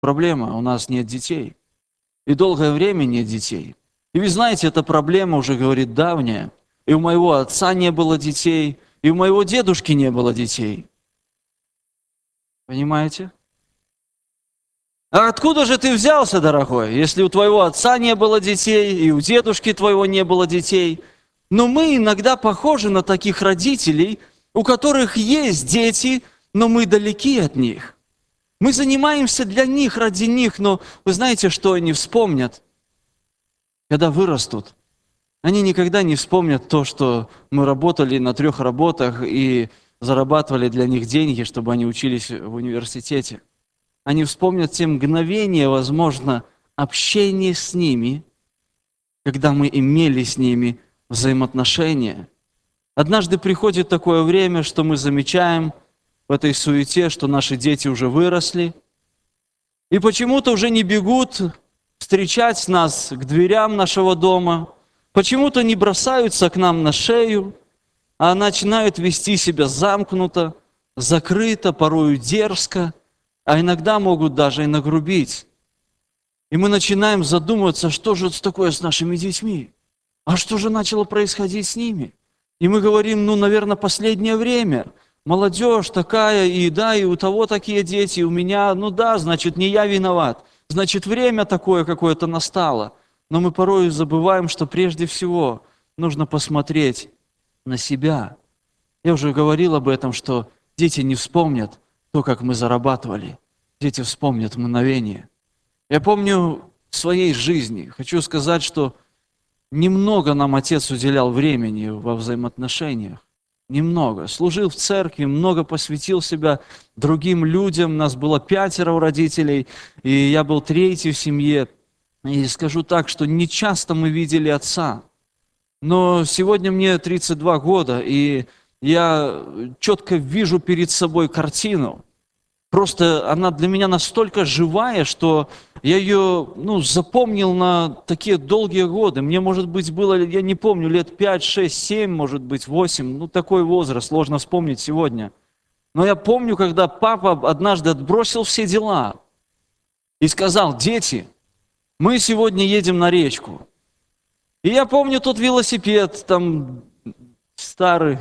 Проблема, у нас нет детей. И долгое время нет детей. И вы знаете, эта проблема уже, говорит, давняя. И у моего отца не было детей, и у моего дедушки не было детей. Понимаете? А откуда же ты взялся, дорогой, если у твоего отца не было детей, и у дедушки твоего не было детей? Но мы иногда похожи на таких родителей, у которых есть дети, но мы далеки от них. Мы занимаемся для них, ради них, но вы знаете, что они вспомнят, когда вырастут? Они никогда не вспомнят то, что мы работали на 3 работах и зарабатывали для них деньги, чтобы они учились в университете. Они вспомнят те мгновения, возможно, общения с ними, когда мы имели с ними взаимоотношения. Однажды приходит такое время, что мы замечаем в этой суете, что наши дети уже выросли, и почему-то уже не бегут встречать нас к дверям нашего дома, почему-то не бросаются к нам на шею, а начинают вести себя замкнуто, закрыто, порою дерзко, а иногда могут даже и нагрубить. И мы начинаем задумываться, что же такое с нашими детьми? А что же начало происходить с ними? И мы говорим, наверное, последнее время. Молодежь такая, и да, и у того такие дети, и у меня, значит, не я виноват. Значит, время такое какое-то настало. Но мы порой забываем, что прежде всего нужно посмотреть на себя. Я уже говорил об этом, что дети не вспомнят то, как мы зарабатывали. Дети вспомнят мгновение. Я помню в своей жизни, хочу сказать, что немного нам отец уделял времени во взаимоотношениях. Немного. Служил в церкви, много посвятил себя другим людям. Нас было 5 родителей, и я был 3-й в семье. И скажу так, что не часто мы видели отца. Но сегодня мне 32 года, и я четко вижу перед собой картину. Просто она для меня настолько живая, что я ее запомнил на такие долгие годы. Мне, может быть, было, я не помню, лет 5, 6, 7, может быть, 8. Такой возраст, сложно вспомнить сегодня. Но я помню, когда папа однажды отбросил все дела и сказал: дети, мы сегодня едем на речку. И я помню тот велосипед, там, старый.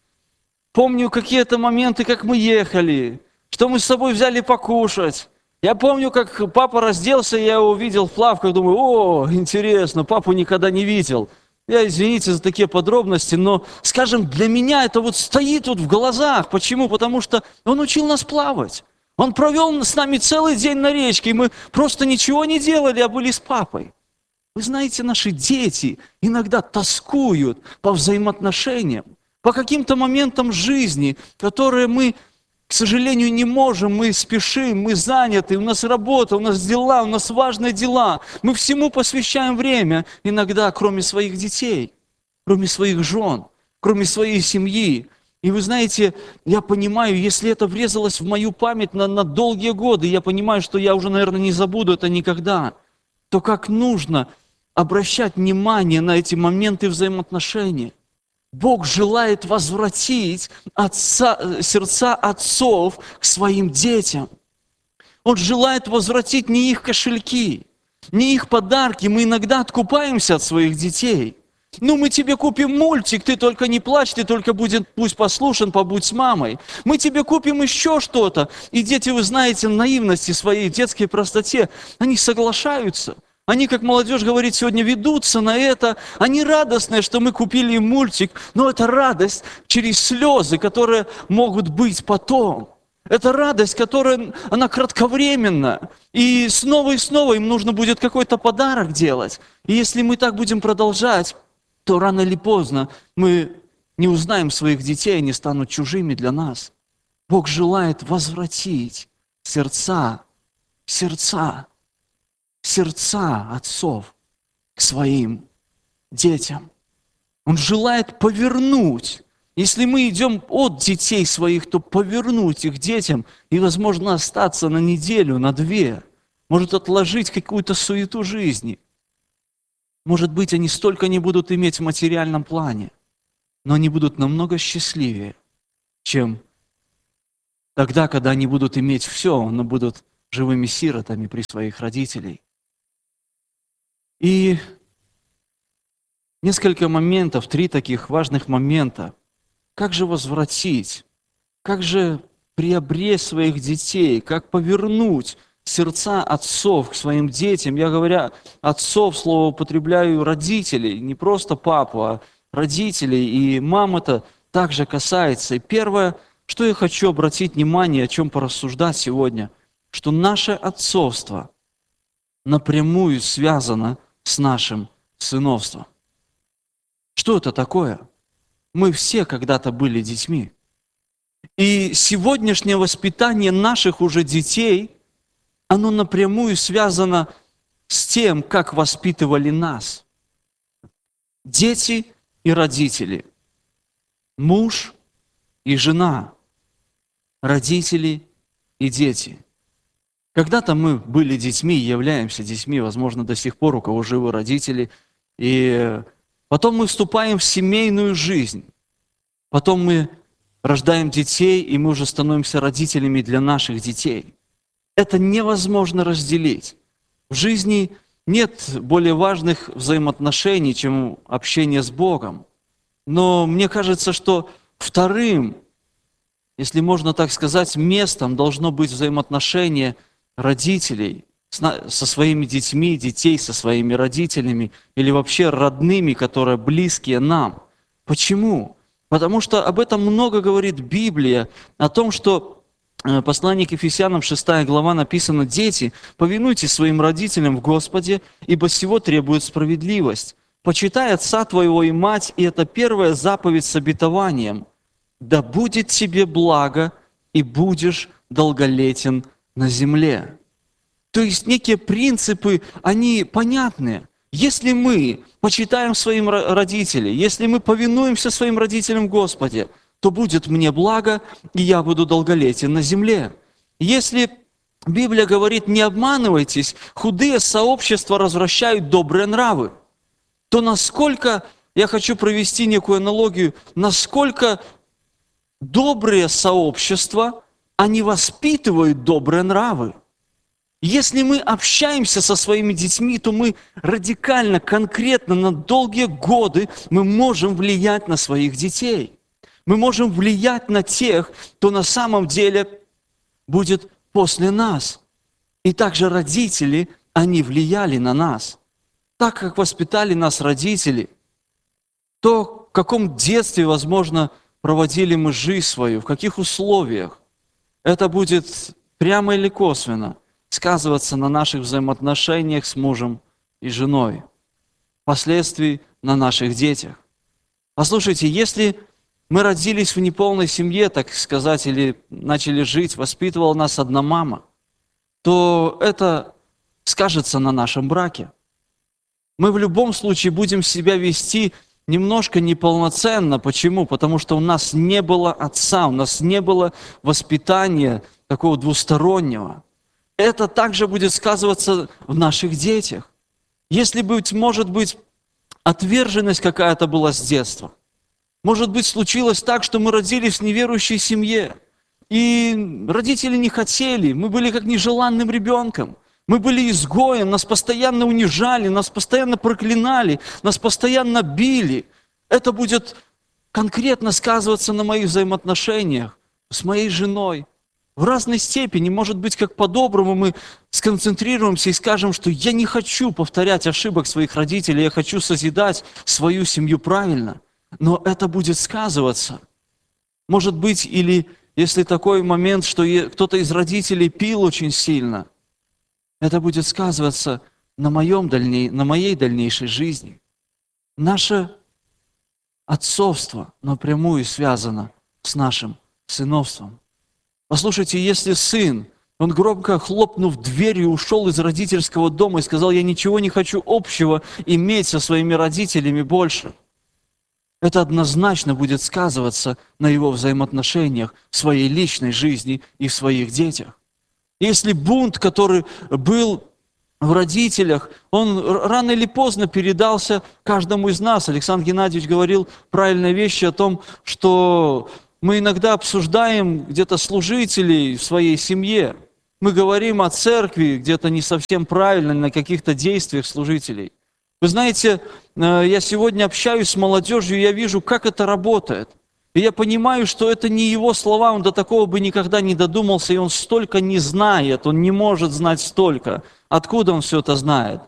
Помню какие-то моменты, как мы ехали, что мы с собой взяли покушать. Я помню, как папа разделся, я его увидел в плавках, думаю, о, интересно, папу никогда не видел. Я, извините за такие подробности, но, скажем, для меня это стоит в глазах. Почему? Потому что он учил нас плавать. Он провел с нами целый день на речке, и мы просто ничего не делали, а были с папой. Вы знаете, наши дети иногда тоскуют по взаимоотношениям, по каким-то моментам жизни, которые мы, к сожалению, не можем, мы спешим, мы заняты, у нас работа, у нас дела, у нас важные дела. Мы всему посвящаем время, иногда, кроме своих детей, кроме своих жен, кроме своей семьи. И вы знаете, я понимаю, если это врезалось в мою память на долгие годы, я понимаю, что я уже, наверное, не забуду это никогда, то как нужно обращать внимание на эти моменты взаимоотношений. Бог желает возвратить сердца отцов к своим детям. Он желает возвратить не их кошельки, не их подарки. Мы иногда откупаемся от своих детей. Мы тебе купим мультик, ты только не плачь, ты только будь послушен, побудь с мамой. Мы тебе купим еще что-то. И дети, вы знаете, наивности своей, детской простоте, они соглашаются. Они, как молодежь говорит, сегодня ведутся на это. Они радостные, что мы купили им мультик, но это радость через слезы, которые могут быть потом. Это радость, которая, она кратковременна. И снова им нужно будет какой-то подарок делать. И если мы так будем продолжать, то рано или поздно мы не узнаем своих детей, они станут чужими для нас. Бог желает возвратить сердца отцов к своим детям. Он желает повернуть. Если мы идем от детей своих, то повернуть их детям и, возможно, остаться на неделю, на 2. Может отложить какую-то суету жизни. Может быть, они столько не будут иметь в материальном плане, но они будут намного счастливее, чем тогда, когда они будут иметь все, но будут живыми сиротами при своих родителей. И несколько моментов, 3 таких важных момента. Как же возвратить? Как же приобрести своих детей? Как повернуть сердца отцов к своим детям? Я, говоря отцов, слово употребляю родителей, не просто папу, а родителей. И мам это также касается. И первое, что я хочу обратить внимание, о чем порассуждать сегодня, что наше отцовство напрямую связано с нашим сыновством. Что это такое? Мы все когда-то были детьми. И сегодняшнее воспитание наших уже детей, оно напрямую связано с тем, как воспитывали нас. Дети и родители, муж и жена, родители и дети. Когда-то мы были детьми, являемся детьми, возможно, до сих пор, у кого живы родители, и потом мы вступаем в семейную жизнь. Потом мы рождаем детей, и мы уже становимся родителями для наших детей. Это невозможно разделить. В жизни нет более важных взаимоотношений, чем общение с Богом. Но мне кажется, что вторым, если можно так сказать, местом должно быть взаимоотношение родителей со своими детьми, детей со своими родителями или вообще родными, которые близкие нам. Почему? Потому что об этом много говорит Библия, о том, что послание к Ефесянам 6 глава написано: «Дети, повинуйтесь своим родителям в Господе, ибо сего требует справедливость. Почитай отца твоего и мать, и это первая заповедь с обетованием. Да будет тебе благо, и будешь долголетен на земле». То есть некие принципы, они понятны. Если мы почитаем своим родителей, если мы повинуемся своим родителям в Господе, то будет мне благо, и я буду долголетен на земле. Если Библия говорит: не обманывайтесь, худые сообщества развращают добрые нравы, то насколько, я хочу провести некую аналогию, насколько добрые сообщества, они воспитывают добрые нравы. Если мы общаемся со своими детьми, то мы радикально, конкретно, на долгие годы мы можем влиять на своих детей. Мы можем влиять на тех, кто на самом деле будет после нас. И также родители, они влияли на нас. Так как воспитали нас родители, то в каком детстве, возможно, проводили мы жизнь свою, в каких условиях, это будет прямо или косвенно сказываться на наших взаимоотношениях с мужем и женой, впоследствии на наших детях. Послушайте, если мы родились в неполной семье, так сказать, или начали жить, воспитывала нас одна мама, то это скажется на нашем браке. Мы в любом случае будем себя вести немножко неполноценно. Почему? Потому что у нас не было отца, у нас не было воспитания такого двустороннего. Это также будет сказываться в наших детях. Если, может быть, отверженность какая-то была с детства, может быть, случилось так, что мы родились в неверующей семье, и родители не хотели, мы были как нежеланным ребенком, мы были изгоем, нас постоянно унижали, нас постоянно проклинали, нас постоянно били. Это будет конкретно сказываться на моих взаимоотношениях с моей женой. В разной степени, может быть, как по-доброму мы сконцентрируемся и скажем, что я не хочу повторять ошибок своих родителей, я хочу созидать свою семью правильно. Но это будет сказываться. Может быть, или если такой момент, что кто-то из родителей пил очень сильно, это будет сказываться на моей дальнейшей жизни. Наше отцовство напрямую связано с нашим сыновством. Послушайте, если сын, он громко хлопнув дверью, ушел из родительского дома и сказал: я ничего не хочу общего иметь со своими родителями больше, это однозначно будет сказываться на его взаимоотношениях в своей личной жизни и в своих детях. Если бунт, который был в родителях, он рано или поздно передался каждому из нас. Александр Геннадьевич говорил правильные вещи о том, что мы иногда обсуждаем где-то служителей в своей семье. мы говорим о церкви где-то не совсем правильно, на каких-то действиях служителей. Вы знаете, я сегодня общаюсь с молодежью, и я вижу, как это работает. И я понимаю, что это не его слова, он до такого бы никогда не додумался, и он столько не знает, он не может знать столько. Откуда он все это знает?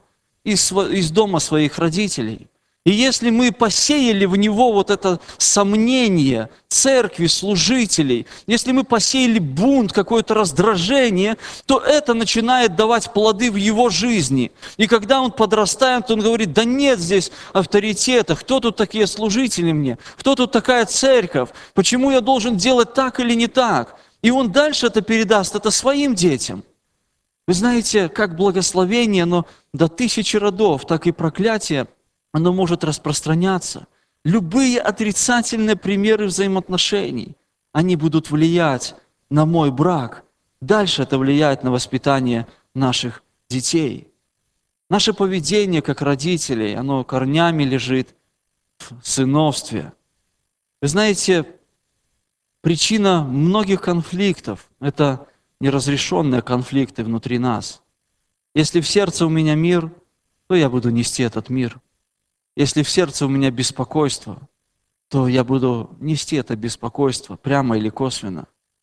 Из дома своих родителей. И если мы посеяли в него вот это сомнение церкви, служителей, если мы посеяли бунт, какое-то раздражение, то это начинает давать плоды в его жизни. И когда он подрастает, он говорит: да нет здесь авторитета, кто тут такие служители мне, кто тут такая церковь, почему я должен делать так или не так? И он дальше это передаст, это своим детям. Вы знаете, как благословение, но до 1000 родов, так и проклятие, оно может распространяться. Любые отрицательные примеры взаимоотношений, они будут влиять на мой брак. Дальше это влияет на воспитание наших детей. Наше поведение как родителей, оно корнями лежит в сыновстве. Вы знаете, причина многих конфликтов – это неразрешенные конфликты внутри нас. Если в сердце у меня мир, то я буду нести этот мир. Если в сердце у меня беспокойство, то я буду нести это беспокойство, прямо или косвенно.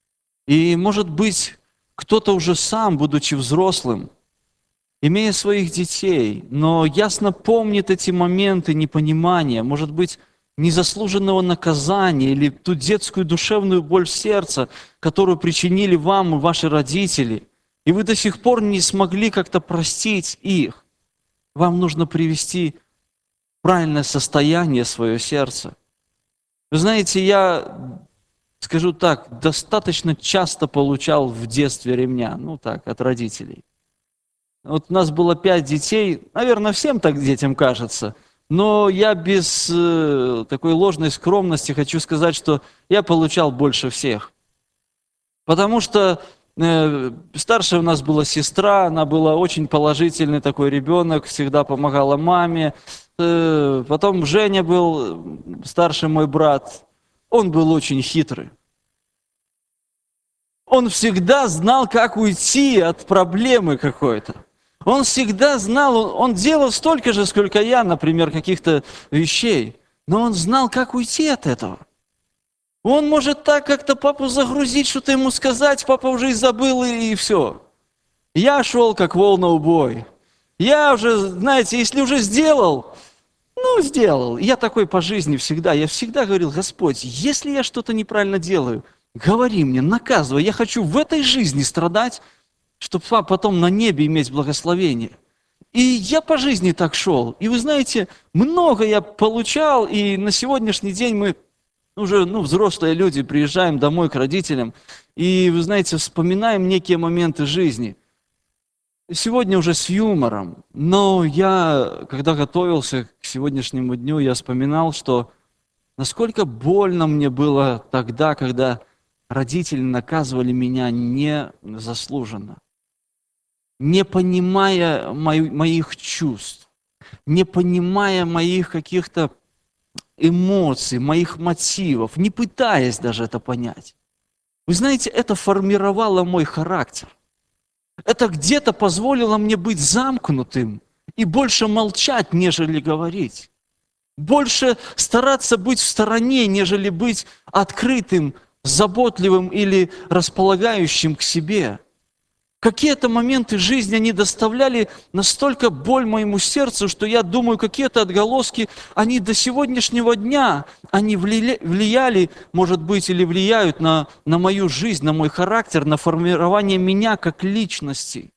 И, может быть, кто-то уже сам, будучи взрослым, имея своих детей, но ясно помнит эти моменты непонимания, может быть, незаслуженного наказания или ту детскую душевную боль в сердце, которую причинили вам и ваши родители, и вы до сих пор не смогли как-то простить их. Вам нужно привести правильное состояние свое сердце. Вы знаете, я, скажу так, достаточно часто получал в детстве ремня, от родителей. Вот у нас было 5 детей, наверное, всем так детям кажется, но я без такой ложной скромности хочу сказать, что я получал больше всех. Потому что старшая у нас была сестра, она была очень положительный такой ребенок, всегда помогала маме. Потом Женя был, старший мой брат, он был очень хитрый. Он всегда знал, как уйти от проблемы какой-то. Он всегда знал, он делал столько же, сколько я, например, каких-то вещей, но он знал, как уйти от этого. Он может так как-то папу загрузить, что-то ему сказать, папа уже и забыл, и все. Я шел как вол на убой. Я уже, знаете, если уже сделал, сделал. Я такой по жизни всегда. Я всегда говорил: Господь, если я что-то неправильно делаю, говори мне, наказывай. Я хочу в этой жизни страдать, чтобы потом на небе иметь благословение. И я по жизни так шел. И вы знаете, много я получал, и на сегодняшний день мы уже, взрослые люди, приезжаем домой к родителям, и, вы знаете, вспоминаем некие моменты жизни. Сегодня уже с юмором, но я, когда готовился к сегодняшнему дню, я вспоминал, что насколько больно мне было тогда, когда родители наказывали меня незаслуженно, не понимая моих чувств, не понимая моих каких-то эмоций, моих мотивов, не пытаясь даже это понять. Вы знаете, это формировало мой характер. Это где-то позволило мне быть замкнутым и больше молчать, нежели говорить. Больше стараться быть в стороне, нежели быть открытым, заботливым или располагающим к себе. Какие-то моменты жизни, они доставляли настолько боль моему сердцу, что я думаю, какие-то отголоски, они до сегодняшнего дня, они влияли, может быть, или влияют на мою жизнь, на мой характер, на формирование меня как личности.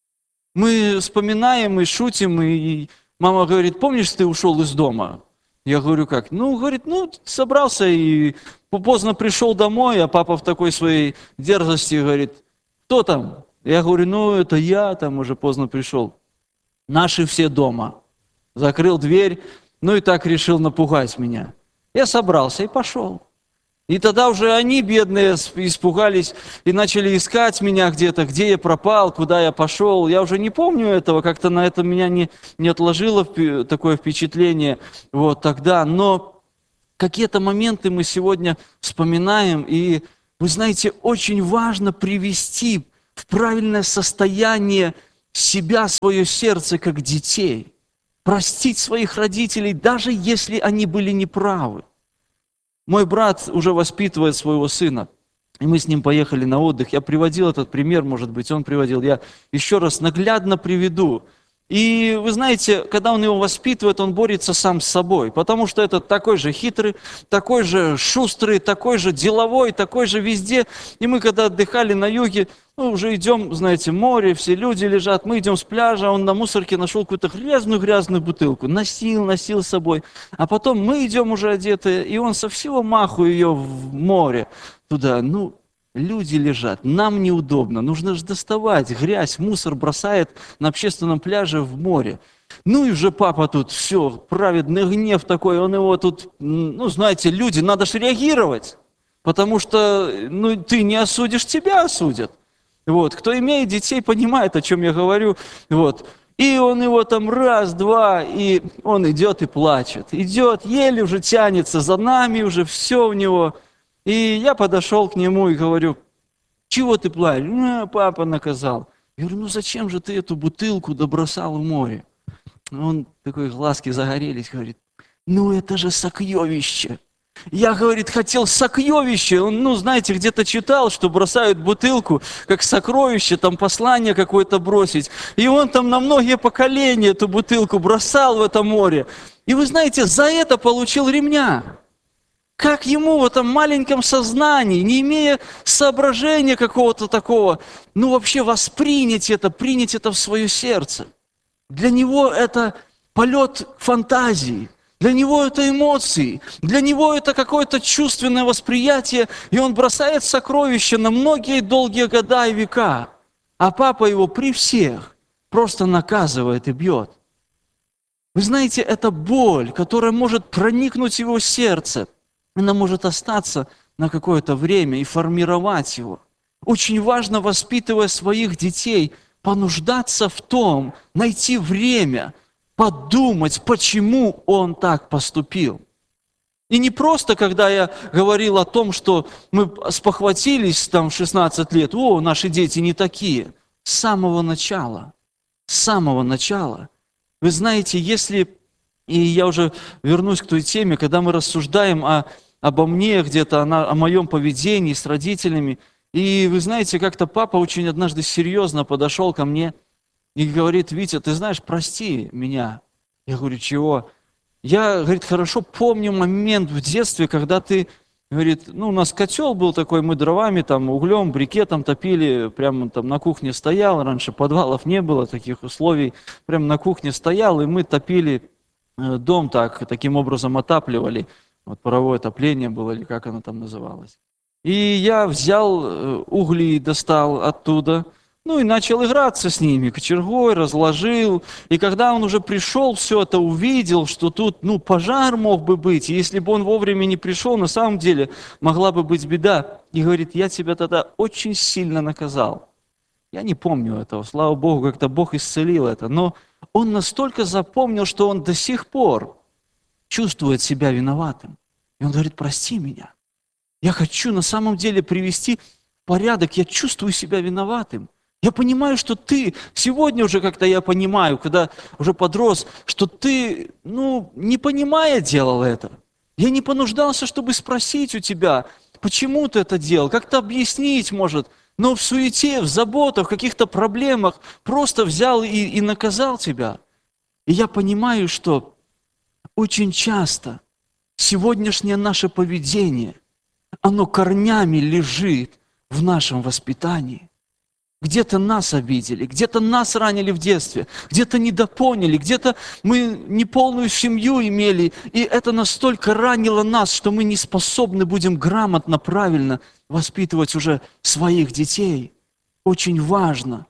Мы вспоминаем и шутим, и мама говорит: помнишь, ты ушел из дома? Я говорю: как? Говорит, собрался и поздно пришел домой, а папа в такой своей дерзости говорит: кто там? Я говорю: это я там уже поздно пришел. Наши все дома. Закрыл дверь, и так решил напугать меня. Я собрался и пошел. И тогда уже они, бедные, испугались и начали искать меня где-то, где я пропал, куда я пошел. Я уже не помню этого, как-то на это меня не отложило такое впечатление тогда. Но какие-то моменты мы сегодня вспоминаем, и, вы знаете, очень важно привести в правильное состояние себя, свое сердце, как детей. Простить своих родителей, даже если они были неправы. Мой брат уже воспитывает своего сына, и мы с ним поехали на отдых. Я приводил этот пример, может быть, он приводил. Я еще раз наглядно приведу. И вы знаете, когда он его воспитывает, он борется сам с собой, потому что это такой же хитрый, такой же шустрый, такой же деловой, такой же везде. И мы когда отдыхали на юге, уже идем, знаете, море, все люди лежат, мы идем с пляжа, он на мусорке нашел какую-то грязную бутылку, носил с собой. А потом мы идем уже одетые, и он со всего маху ее в море туда. Люди лежат, нам неудобно, нужно же доставать, грязь, мусор бросает на общественном пляже в море. И уже папа тут, все, праведный гнев такой, он его тут, знаете, люди, надо же реагировать, потому что, ты не осудишь, тебя осудят. Кто имеет детей, понимает, о чем я говорю, И он его там раз, два, и он идет и плачет. Идет, еле уже тянется за нами, уже все у него. И я подошел к нему и говорю: чего ты плачешь? Папа наказал. Я говорю: зачем же ты эту бутылку добросал в море? Он такой, глазки загорелись, говорит: это же сокровище. Я, говорит, хотел сокровище. Он, знаете, где-то читал, что бросают бутылку, как сокровище, там послание какое-то бросить. И он там на многие поколения эту бутылку бросал в это море. И вы знаете, за это получил ремня. Как ему в этом маленьком сознании, не имея соображения какого-то такого, вообще воспринять это, принять это в свое сердце. Для него это полет фантазии, для него это эмоции, для него это какое-то чувственное восприятие, и он бросает сокровища на многие долгие года и века. А папа его при всех просто наказывает и бьет. Вы знаете, это боль, которая может проникнуть в его сердце. Она может остаться на какое-то время и формировать его. Очень важно, воспитывая своих детей, понуждаться в том, найти время, подумать, почему он так поступил. И не просто, когда я говорил о том, что мы спохватились там в 16 лет, наши дети не такие. С самого начала. Вы знаете, и я уже вернусь к той теме, когда мы рассуждаем обо мне где-то, о моем поведении с родителями. И вы знаете, как-то папа очень однажды серьезно подошел ко мне и говорит: Витя, ты знаешь, прости меня. Я говорю: чего? Я, говорит, хорошо помню момент в детстве, когда ты, говорит, у нас котел был такой, мы дровами, там, углем, брикетом топили, прямо там на кухне стоял, раньше подвалов не было, таких условий, прямо на кухне стоял, и мы топили дом таким образом отапливали. Паровое отопление было, или как оно там называлось. И я взял угли, достал оттуда, и начал играться с ними, кочергой разложил. И когда он уже пришел, все это увидел, что тут, пожар мог бы быть. И если бы он вовремя не пришел, на самом деле могла бы быть беда. И говорит: я тебя тогда очень сильно наказал. Я не помню этого, слава Богу, как-то Бог исцелил это. Но он настолько запомнил, что он до сих пор чувствует себя виноватым. И он говорит: прости меня. Я хочу на самом деле привести в порядок. Я чувствую себя виноватым. Я понимаю, что ты, сегодня уже как-то я понимаю, когда уже подрос, что ты, не понимая, делал это. Я не понуждался, чтобы спросить у тебя, почему ты это делал, как-то объяснить, может. Но в суете, в заботах, в каких-то проблемах просто взял и наказал тебя. И я понимаю, что очень часто сегодняшнее наше поведение, оно корнями лежит в нашем воспитании. Где-то нас обидели, где-то нас ранили в детстве, где-то недопоняли, где-то мы неполную семью имели, и это настолько ранило нас, что мы не способны будем грамотно, правильно воспитывать уже своих детей. Очень важно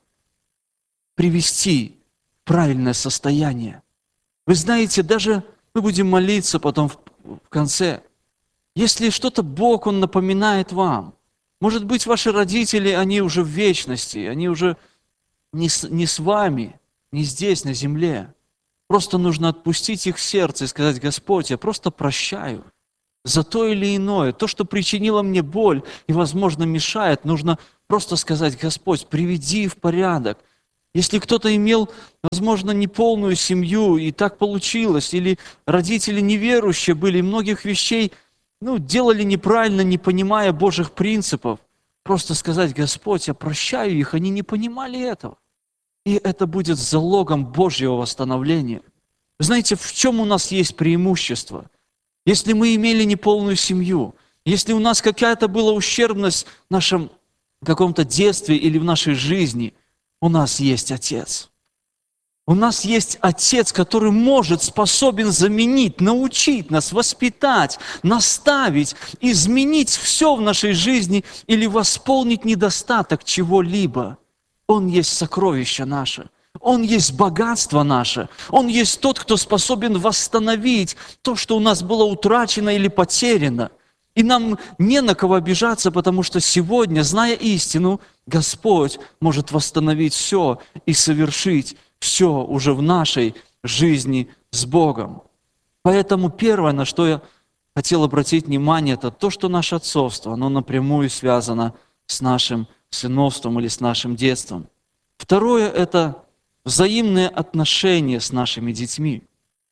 привести в правильное состояние. Вы знаете, даже мы будем молиться потом в конце. Если что-то Бог, Он напоминает вам, может быть, ваши родители, они уже в вечности, они уже не с вами, не здесь, на земле. Просто нужно отпустить их в сердце и сказать: Господь, я просто прощаю за то или иное. То, что причинило мне боль и, возможно, мешает, нужно Просто сказать: Господь, приведи в порядок. Если кто-то имел, возможно, неполную семью, и так получилось, или родители неверующие были, и многих вещей делали неправильно, не понимая Божьих принципов, просто сказать: Господь, я прощаю их, они не понимали этого. И это будет залогом Божьего восстановления. Знаете, в чем у нас есть преимущество? Если мы имели неполную семью, если у нас какая-то была ущербность в нашем каком-то детстве или в нашей жизни, у нас есть Отец. У нас есть Отец, который может, способен заменить, научить нас, воспитать, наставить, изменить все в нашей жизни или восполнить недостаток чего-либо. Он есть сокровище наше. Он есть богатство наше. Он есть тот, кто способен восстановить то, что у нас было утрачено или потеряно. И нам не на кого обижаться, потому что сегодня, зная истину, Господь может восстановить все и совершить все уже в нашей жизни с Богом. Поэтому первое, на что я хотел обратить внимание, это то, что наше отцовство, оно напрямую связано с нашим сыновством или с нашим детством. Второе – это взаимные отношения с нашими детьми.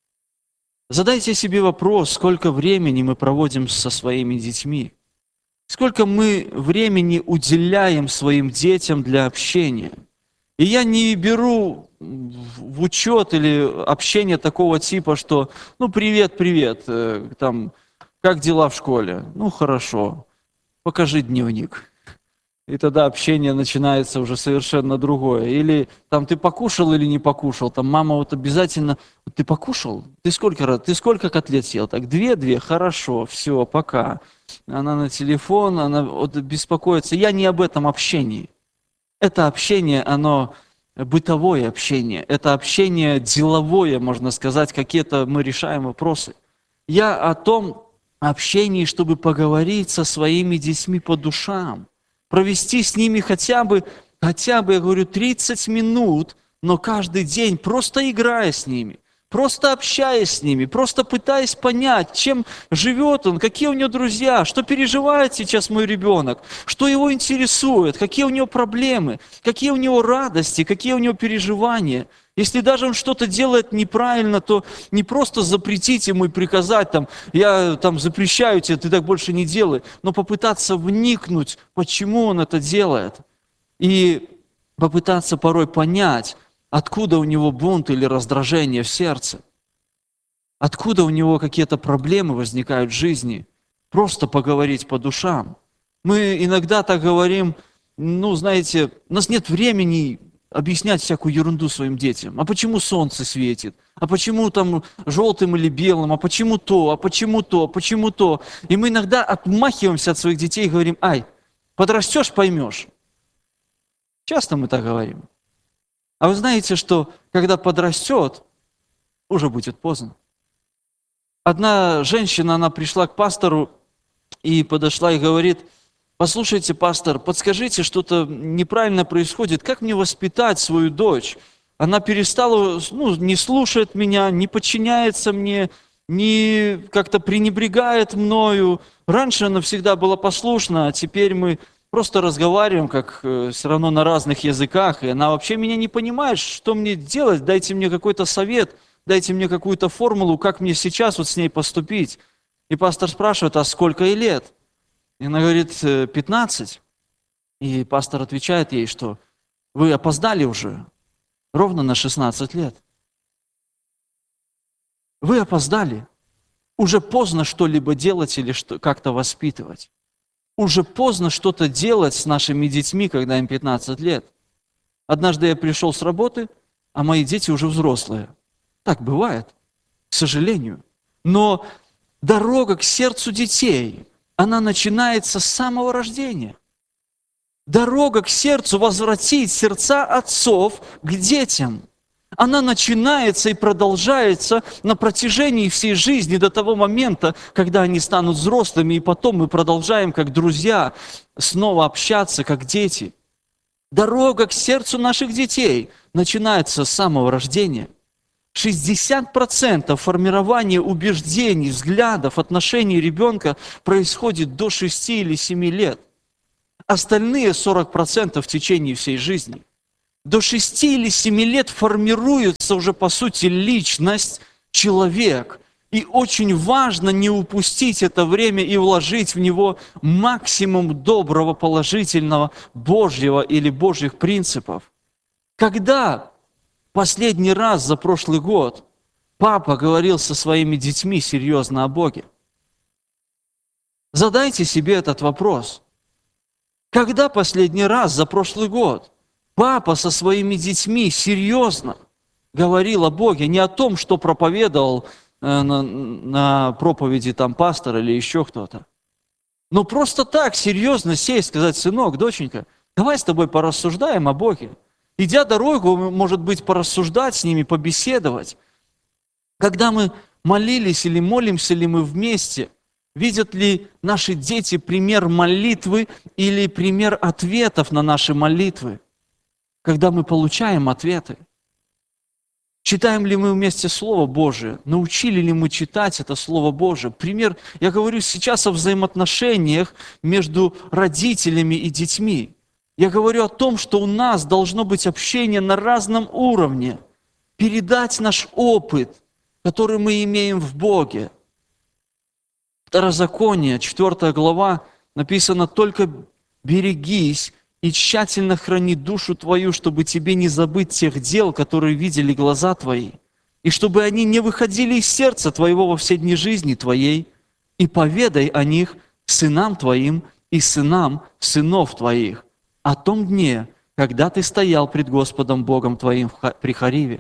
Задайте себе вопрос, сколько времени мы проводим со своими детьми. Сколько мы времени уделяем своим детям для общения. И я не беру в учет или общение такого типа, что привет, привет, там, как дела в школе? Хорошо, покажи дневник. И тогда общение начинается уже совершенно другое. Или там ты покушал или не покушал, там мама обязательно, ты покушал? Ты сколько котлет съел? Так, 2, хорошо, все, пока. Она на телефон, она беспокоится. Я не об этом общении. Это общение, оно бытовое общение. Это общение деловое, можно сказать, какие-то мы решаем вопросы. Я о том общении, чтобы поговорить со своими детьми по душам. Провести с ними хотя бы, я говорю, 30 минут, но каждый день, просто играя с ними, просто общаясь с ними, просто пытаясь понять, чем живет он, какие у него друзья, что переживает сейчас мой ребенок, что его интересует, какие у него проблемы, какие у него радости, какие у него переживания. Если даже он что-то делает неправильно, то не просто запретить ему и приказать, я запрещаю тебе, ты так больше не делай, но попытаться вникнуть, почему он это делает. И попытаться порой понять, откуда у него бунт или раздражение в сердце. Откуда у него какие-то проблемы возникают в жизни. Просто поговорить по душам. Мы иногда так говорим, знаете, у нас нет времени объяснять всякую ерунду своим детям. А почему солнце светит? А почему желтым или белым? А почему то? А почему то? А почему то? И мы иногда отмахиваемся от своих детей и говорим: подрастешь, поймешь. Часто мы так говорим. А вы знаете, что когда подрастет, уже будет поздно. Одна женщина, она пришла к пастору и подошла и говорит: послушайте, пастор, подскажите, что-то неправильно происходит, как мне воспитать свою дочь? Она перестала, не слушает меня, не подчиняется мне, не как-то пренебрегает мною. Раньше она всегда была послушна, а теперь мы просто разговариваем, как все равно на разных языках, и она вообще меня не понимает, что мне делать, дайте мне какой-то совет, дайте мне какую-то формулу, как мне сейчас с ней поступить. И пастор спрашивает: а сколько ей лет? И она говорит: 15. И пастор отвечает ей, что вы опоздали уже ровно на 16 лет. Вы опоздали. Уже поздно что-либо делать или как-то воспитывать. Уже поздно что-то делать с нашими детьми, когда им 15 лет. Однажды я пришел с работы, а мои дети уже взрослые. Так бывает, к сожалению. Но дорога к сердцу детей, она начинается с самого рождения. Дорога к сердцу возвратить сердца отцов к детям. Она начинается и продолжается на протяжении всей жизни до того момента, когда они станут взрослыми, и потом мы продолжаем как друзья снова общаться, как дети. Дорога к сердцу наших детей начинается с самого рождения. 60% формирования убеждений, взглядов, отношений ребенка происходит до 6 или 7 лет. Остальные 40% в течение всей жизни. До 6 или 7 лет формируется уже, по сути, личность, человек. И очень важно не упустить это время и вложить в него максимум доброго, положительного, Божьего или Божьих принципов. Когда последний раз за прошлый год папа говорил со своими детьми серьезно о Боге? Задайте себе этот вопрос. Когда последний раз за прошлый год папа со своими детьми серьезно говорил о Боге, не о том, что проповедовал на проповеди там пастор или еще кто-то, но просто так серьезно сесть, сказать: сынок, доченька, давай с тобой порассуждаем о Боге. Идя дорогу, может быть, порассуждать с ними, побеседовать. Когда мы молились или молимся ли мы вместе, видят ли наши дети пример молитвы или пример ответов на наши молитвы? Когда мы получаем ответы? Читаем ли мы вместе Слово Божие? Научили ли мы читать это Слово Божие? Пример, я говорю сейчас о взаимоотношениях между родителями и детьми. Я говорю о том, что у нас должно быть общение на разном уровне. Передать наш опыт, который мы имеем в Боге. Второзаконие, 4 глава, написано: «Только берегись и тщательно храни душу твою, чтобы тебе не забыть тех дел, которые видели глаза твои, и чтобы они не выходили из сердца твоего во все дни жизни твоей, и поведай о них сынам твоим и сынам сынов твоих, о том дне, когда ты стоял пред Господом Богом твоим при Хориве.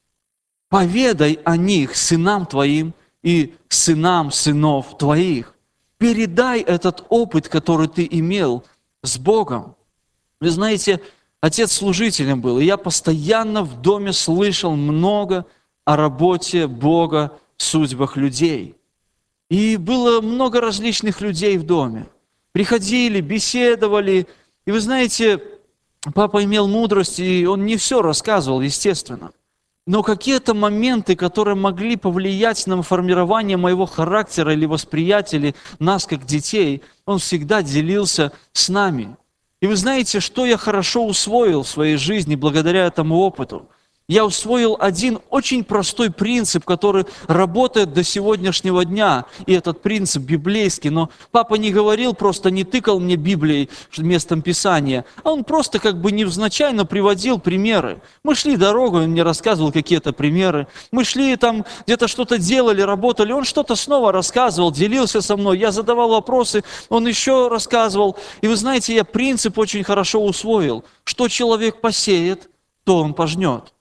Поведай о них сынам твоим и сынам сынов твоих». Передай этот опыт, который ты имел с Богом. Вы знаете, отец служителем был, и я постоянно в доме слышал много о работе Бога в судьбах людей. И было много различных людей в доме. Приходили, беседовали. И вы знаете, папа имел мудрость, и он не все рассказывал, естественно. Но какие-то моменты, которые могли повлиять на формирование моего характера или восприятия, или нас как детей, он всегда делился с нами. И вы знаете, что я хорошо усвоил в своей жизни благодаря этому опыту? Я усвоил один очень простой принцип, который работает до сегодняшнего дня. И этот принцип библейский. Но папа не говорил просто, не тыкал мне Библией местом Писания, а он просто как бы невзначай, но приводил примеры. Мы шли дорогу, он мне рассказывал какие-то примеры. Мы шли там, где-то что-то делали, работали, он что-то снова рассказывал, делился со мной. Я задавал вопросы, он еще рассказывал. И вы знаете, я принцип очень хорошо усвоил. Что человек посеет, то он пожнет.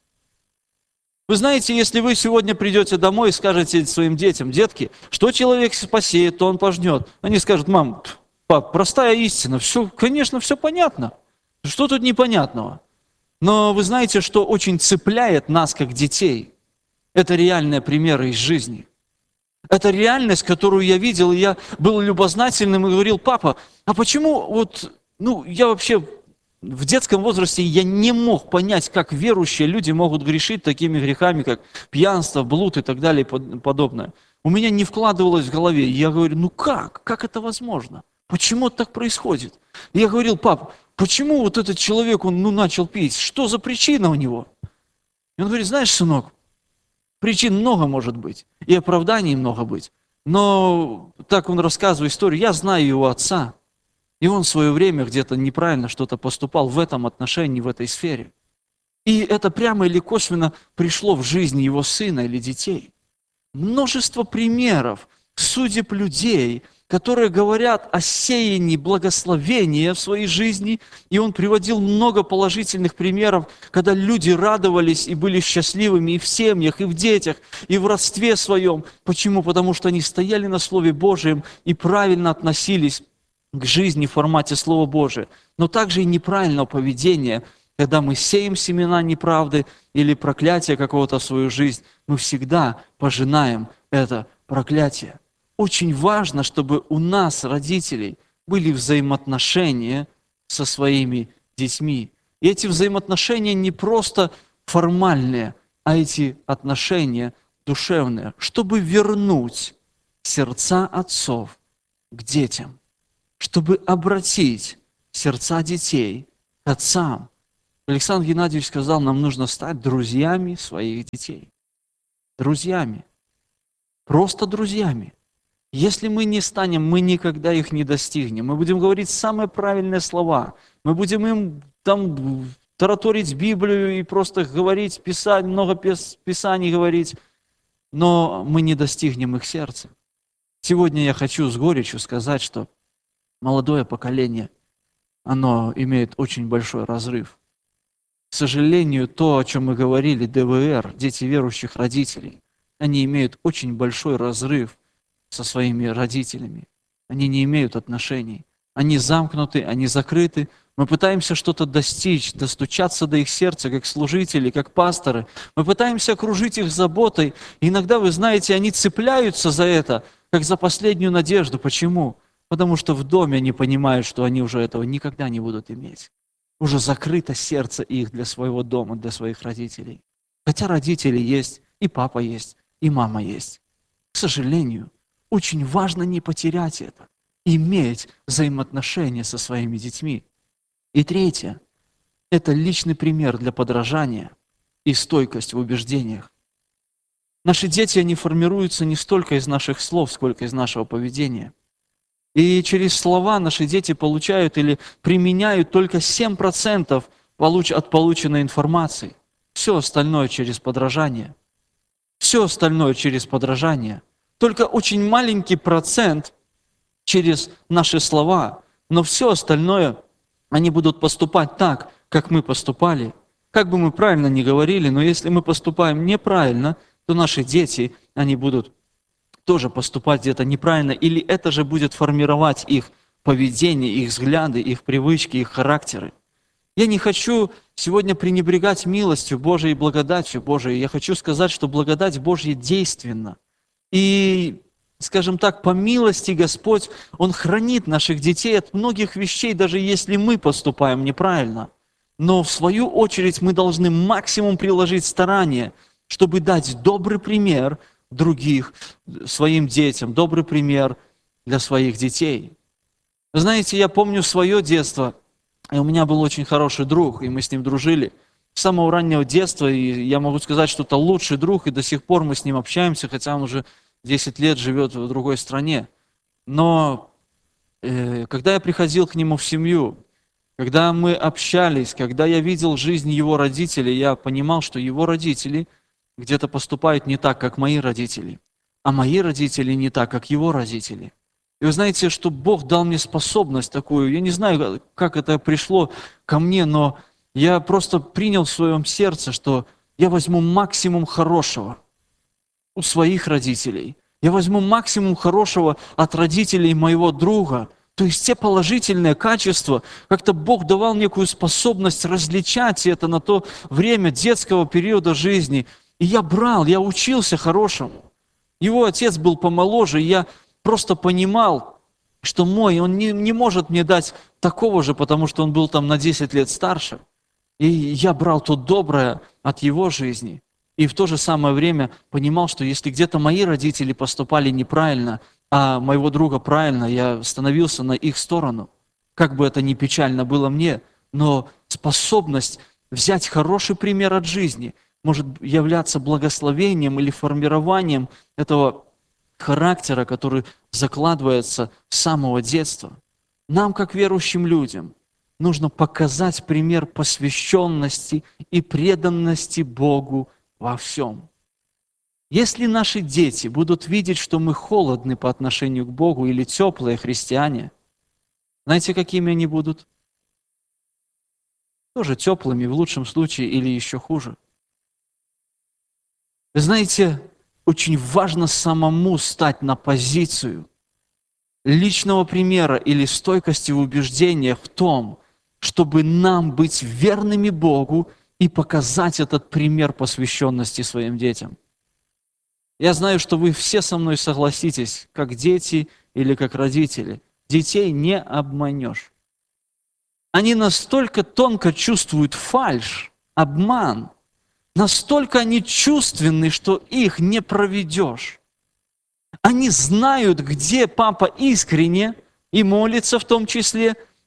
Вы знаете, если вы сегодня придете домой и скажете своим детям: детки, что человек посеет, то он пожнет. Они скажут: мам, пап, простая истина, все, конечно, все понятно. Что тут непонятного? Но вы знаете, что очень цепляет нас, как детей? Это реальные примеры из жизни. Это реальность, которую я видел, и я был любознательным и говорил: папа, а почему я вообще... В детском возрасте я не мог понять, как верующие люди могут грешить такими грехами, как пьянство, блуд и так далее и подобное. У меня не вкладывалось в голове. Я говорю: как это возможно? Почему это так происходит? И я говорил: пап, почему вот этот человек, он начал пить? Что за причина у него? И он говорит: знаешь, сынок, причин много может быть, и оправданий много быть. Но так он рассказывает историю, я знаю его отца. И он в свое время где-то неправильно что-то поступал в этом отношении, в этой сфере. И это прямо или косвенно пришло в жизнь его сына или детей. Множество примеров, судеб людей, которые говорят о сеянии благословения в своей жизни. И он приводил много положительных примеров, когда люди радовались и были счастливыми и в семьях, и в детях, и в родстве своем. Почему? Потому что они стояли на Слове Божьем и правильно относились к жизни в формате Слова Божия, но также и неправильного поведения, когда мы сеем семена неправды или проклятия какого-то в свою жизнь, мы всегда пожинаем это проклятие. Очень важно, чтобы у нас, родителей, были взаимоотношения со своими детьми. И эти взаимоотношения не просто формальные, а эти отношения душевные, чтобы вернуть сердца отцов к детям, чтобы обратить сердца детей к отцам. Александр Геннадьевич сказал, нам нужно стать друзьями своих детей. Друзьями. Просто друзьями. Если мы не станем, мы никогда их не достигнем. Мы будем говорить самые правильные слова. Мы будем им там тараторить Библию и просто говорить, писать, много писаний говорить, но мы не достигнем их сердца. Сегодня я хочу с горечью сказать, что молодое поколение, оно имеет очень большой разрыв. К сожалению, то, о чем мы говорили, ДВР, дети верующих родителей, они имеют очень большой разрыв со своими родителями. Они не имеют отношений. Они замкнуты, они закрыты. Мы пытаемся что-то достичь, достучаться до их сердца, как служители, как пасторы. Мы пытаемся окружить их заботой. И иногда, вы знаете, они цепляются за это, как за последнюю надежду. Почему? Потому что в доме они понимают, что они уже этого никогда не будут иметь. Уже закрыто сердце их для своего дома, для своих родителей. Хотя родители есть, и папа есть, и мама есть. К сожалению, очень важно не потерять это, иметь взаимоотношения со своими детьми. И третье – это личный пример для подражания и стойкость в убеждениях. Наши дети, они формируются не столько из наших слов, сколько из нашего поведения. И через слова наши дети получают или применяют только 7% от полученной информации. Все остальное через подражание. Все остальное через подражание. Только очень маленький процент через наши слова, но все остальное они будут поступать так, как мы поступали. Как бы мы правильно ни говорили, но если мы поступаем неправильно, то наши дети, они будут тоже поступать где-то неправильно, или это же будет формировать их поведение, их взгляды, их привычки, их характеры. Я не хочу сегодня пренебрегать милостью Божией и благодатью Божией. Я хочу сказать, что благодать Божья действенна. И, скажем так, по милости Господь, Он хранит наших детей от многих вещей, даже если мы поступаем неправильно. Но в свою очередь мы должны максимум приложить старания, чтобы дать добрый пример других, своим детям, добрый пример для своих детей. Вы знаете, я помню свое детство, и у меня был очень хороший друг, и мы с ним дружили. С самого раннего детства, и я могу сказать, что это лучший друг, и до сих пор мы с ним общаемся, хотя он уже 10 лет живет в другой стране. Но когда я приходил к нему в семью, когда мы общались, когда я видел жизнь его родителей, я понимал, что его родители где-то поступают не так, как мои родители, а мои родители не так, как его родители. И вы знаете, что Бог дал мне способность такую, я не знаю, как это пришло ко мне, но я просто принял в своем сердце, что я возьму максимум хорошего у своих родителей. Я возьму максимум хорошего от родителей моего друга. То есть те положительные качества, как-то Бог давал некую способность различать это на то время детского периода жизни. И я брал, я учился хорошему. Его отец был помоложе, и я просто понимал, что он не может мне дать такого же, потому что он был там на 10 лет старше. И я брал то доброе от его жизни. И в то же самое время понимал, что если где-то мои родители поступали неправильно, а моего друга правильно, я становился на их сторону. Как бы это ни печально было мне, но способность взять хороший пример от жизни может являться благословением или формированием этого характера, который закладывается с самого детства. Нам, как верующим людям, нужно показать пример посвященности и преданности Богу во всем. Если наши дети будут видеть, что мы холодны по отношению к Богу или теплые христиане, знаете, какими они будут? Тоже теплыми в лучшем случае или еще хуже. Вы знаете, очень важно самому стать на позицию личного примера или стойкости в убеждениях в том, чтобы нам быть верными Богу и показать этот пример посвященности своим детям. Я знаю, что вы все со мной согласитесь, как дети или как родители. Детей не обманешь. Они настолько тонко чувствуют фальшь, обман, настолько они чувственны, что их не проведешь. Они знают, где папа искренне и молится в том числе,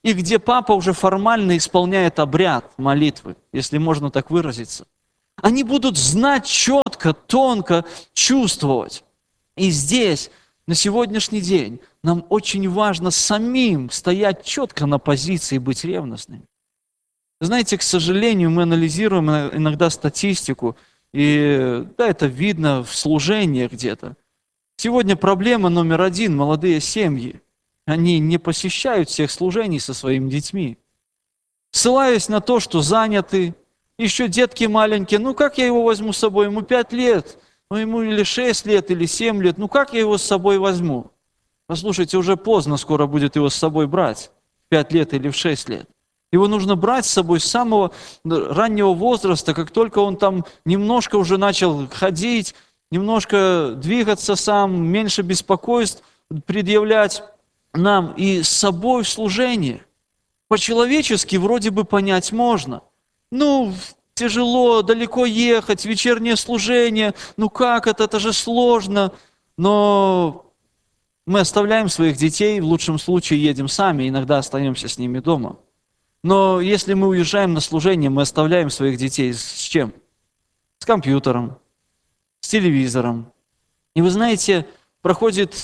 и где папа уже формально исполняет обряд молитвы, если можно так выразиться. Они будут знать четко, тонко, чувствовать. И здесь, на сегодняшний день, нам очень важно самим стоять четко на позиции и быть ревностными. Знаете, к сожалению, мы анализируем иногда статистику, и да, это видно в служениях где-то. Сегодня проблема номер один – молодые семьи. Они не посещают всех служений со своими детьми. Ссылаясь на то, что заняты, еще детки маленькие, ну как я его возьму с собой, ему 5 лет, ну ему или 6 лет, или 7 лет, ну как я его с собой возьму? Послушайте, уже поздно скоро будет его с собой брать, в 5 лет или в 6 лет. Его нужно брать с собой с самого раннего возраста, как только он там немножко уже начал ходить, немножко двигаться сам, меньше беспокойств предъявлять нам, и с собой в служение. По-человечески вроде бы понять можно. Ну, тяжело, далеко ехать, вечернее служение, ну как это же сложно. Но мы оставляем своих детей, в лучшем случае едем сами, иногда остаемся с ними дома. Но если мы уезжаем на служение, мы оставляем своих детей с чем? С компьютером, с телевизором. И вы знаете, проходит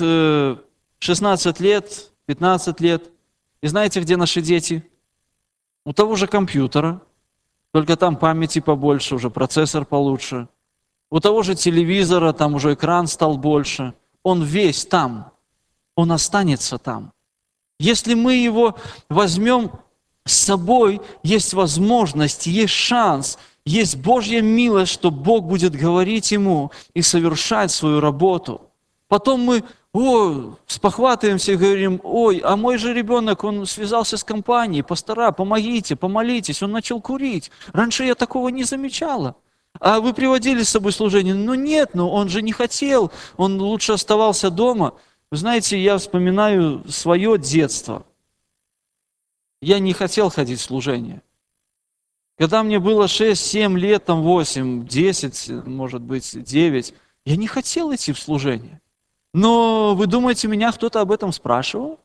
16 лет, 15 лет, и знаете, где наши дети? У того же компьютера, только там памяти побольше, уже процессор получше. У того же телевизора, там уже экран стал больше. Он весь там, он останется там. Если мы его возьмем с собой, есть возможность, есть шанс, есть Божья милость, что Бог будет говорить ему и совершать свою работу. Потом мы спохватываемся и говорим: ой, а мой же ребенок, он связался с компанией, пастора, помогите, помолитесь, он начал курить. Раньше я такого не замечала. А вы приводили с собой служение? Ну нет, он же не хотел, он лучше оставался дома. Вы знаете, я вспоминаю свое детство. Я не хотел ходить в служение. Когда мне было 6-7 лет, 8, 10, может быть, 9, я не хотел идти в служение. Но вы думаете, меня кто-то об этом спрашивал?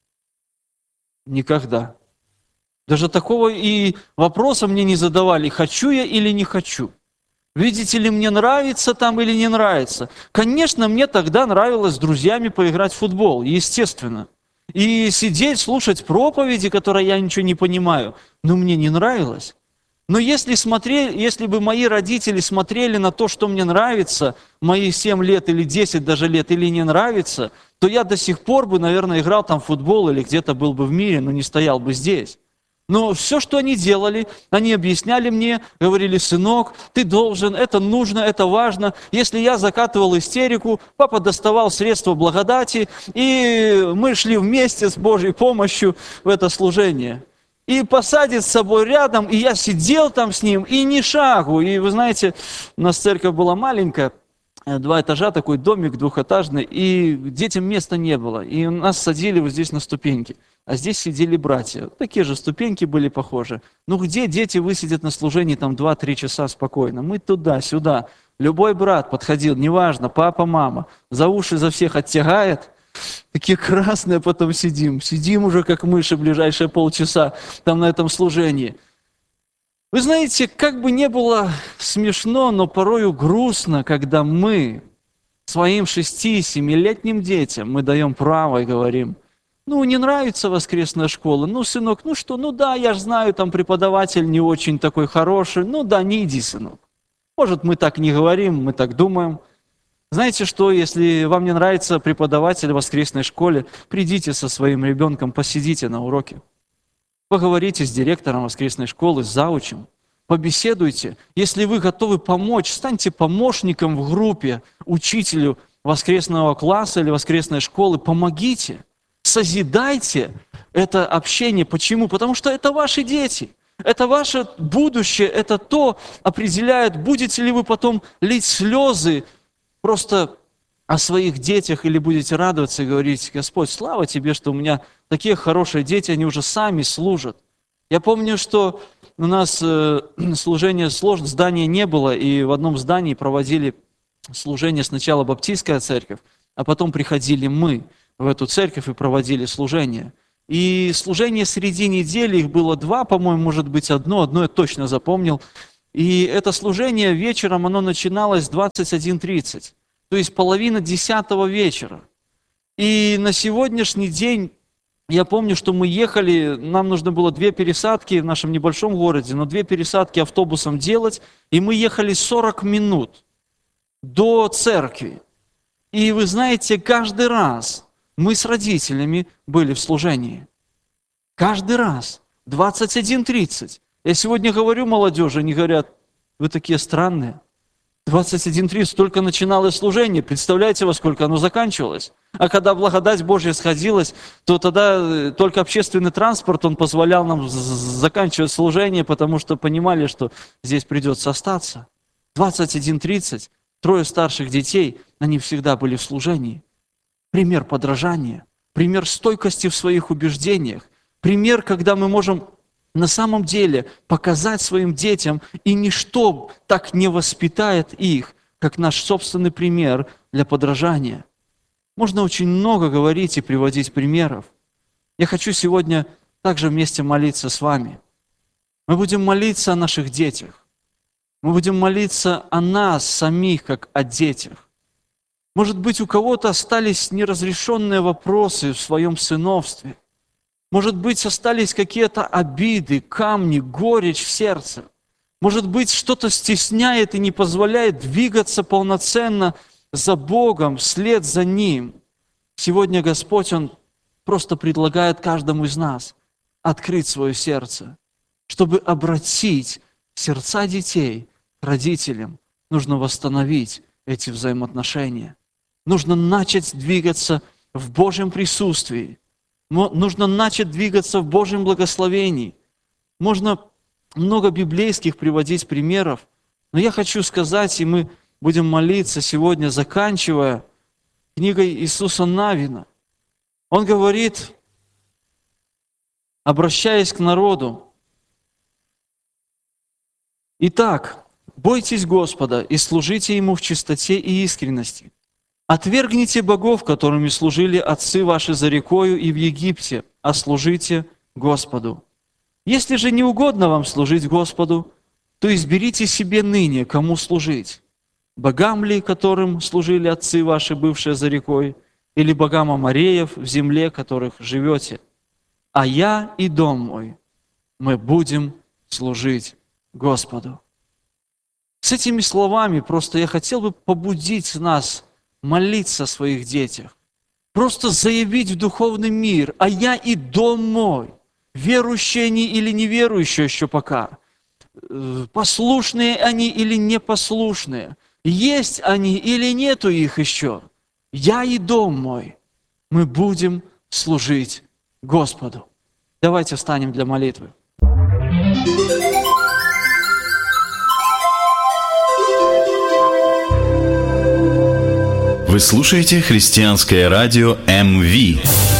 Никогда. Даже такого и вопроса мне не задавали, хочу я или не хочу. Видите ли, мне нравится там или не нравится. Конечно, мне тогда нравилось с друзьями поиграть в футбол, естественно. И сидеть, слушать проповеди, которые я ничего не понимаю, но мне не нравилось. Но если бы мои родители смотрели на то, что мне нравится, мои 7 лет или 10 даже лет, или не нравится, то я до сих пор бы, наверное, играл там в футбол или где-то был бы в мире, но не стоял бы здесь. Но все, что они делали, они объясняли мне, говорили: сынок, ты должен, это нужно, это важно. Если я закатывал истерику, папа доставал средства благодати, и мы шли вместе с Божьей помощью в это служение. И посадит с собой рядом, и я сидел там с ним, и ни шагу. И вы знаете, у нас церковь была маленькая, 2 этажа, такой домик двухэтажный, и детям места не было. И нас садили вот здесь на ступеньки, а здесь сидели братья. Такие же ступеньки были похожи. Ну где дети высидят на служении там 2-3 часа спокойно? Мы туда-сюда. Любой брат подходил, неважно, папа, мама, за уши за всех оттягает. Такие красные потом сидим уже как мыши ближайшие полчаса там на этом служении. Вы знаете, как бы не было смешно, но порою грустно, когда мы своим 6-7-летним детям мы даем право и говорим: ну, не нравится воскресная школа, ну, сынок, ну что, ну да, я же знаю, там преподаватель не очень такой хороший, ну да, не иди, сынок. Может, мы так не говорим, мы так думаем. Знаете что, если вам не нравится преподаватель в воскресной школе, придите со своим ребенком, посидите на уроке. Поговорите с директором воскресной школы, с заучем, побеседуйте. Если вы готовы помочь, станьте помощником в группе, учителю воскресного класса или воскресной школы, помогите, созидайте это общение. Почему? Потому что это ваши дети. Это ваше будущее, это то определяет, будете ли вы потом лить слезы просто о своих детях, или будете радоваться и говорить: Господь, слава Тебе, что у меня такие хорошие дети, они уже сами служат. Я помню, что у нас служение сложно, здания не было, и в одном здании проводили служение сначала баптистская церковь, а потом приходили мы в эту церковь и проводили служение. И служение среди недели, их было два, по-моему, может быть одно я точно запомнил. И это служение вечером, оно начиналось в 21:30, то есть 9:30 вечера. И на сегодняшний день, я помню, что мы ехали, нам нужно было 2 пересадки в нашем небольшом городе, но 2 пересадки автобусом делать, и мы ехали 40 минут до церкви. И вы знаете, каждый раз мы с родителями были в служении. Каждый раз. 21:30. Я сегодня говорю молодежи, они говорят, вы такие странные. 21:30 только начиналось служение. Представляете, во сколько оно заканчивалось? А когда благодать Божья сходилась, то тогда только общественный транспорт, он позволял нам заканчивать служение, потому что понимали, что здесь придется остаться. 21:30. 3 старших детей, они всегда были в служении. Пример подражания, пример стойкости в своих убеждениях, пример, когда мы можем на самом деле показать своим детям, и ничто так не воспитает их, как наш собственный пример для подражания. Можно очень много говорить и приводить примеров. Я хочу сегодня также вместе молиться с вами. Мы будем молиться о наших детях. Мы будем молиться о нас самих, как о детях. Может быть, у кого-то остались неразрешенные вопросы в своем сыновстве. Может быть, остались какие-то обиды, камни, горечь в сердце. Может быть, что-то стесняет и не позволяет двигаться полноценно за Богом, вслед за Ним. Сегодня Господь, Он просто предлагает каждому из нас открыть свое сердце, чтобы обратить сердца детей к родителям. Нужно восстановить эти взаимоотношения. Нужно начать двигаться в Божьем присутствии. Нужно начать двигаться в Божьем благословении. Можно много библейских приводить примеров, но я хочу сказать, и мы будем молиться сегодня, заканчивая книгой Иисуса Навина. Он говорит, обращаясь к народу: «Итак, бойтесь Господа и служите Ему в чистоте и искренности. Отвергните богов, которыми служили отцы ваши за рекою и в Египте, а служите Господу. Если же не угодно вам служить Господу, то изберите себе ныне, кому служить. Богам ли, которым служили отцы ваши, бывшие за рекой, или богам Амореев в земле, в которых живете? А я и дом мой, мы будем служить Господу». С этими словами просто я хотел бы побудить нас молиться о своих детях. Просто заявить в духовный мир: «А я и дом мой». Верующие они или неверующие еще пока. Послушные они или непослушные. Есть они или нету их еще. Я и дом мой, мы будем служить Господу. Давайте встанем для молитвы. Вы слушаете христианское радио МВ.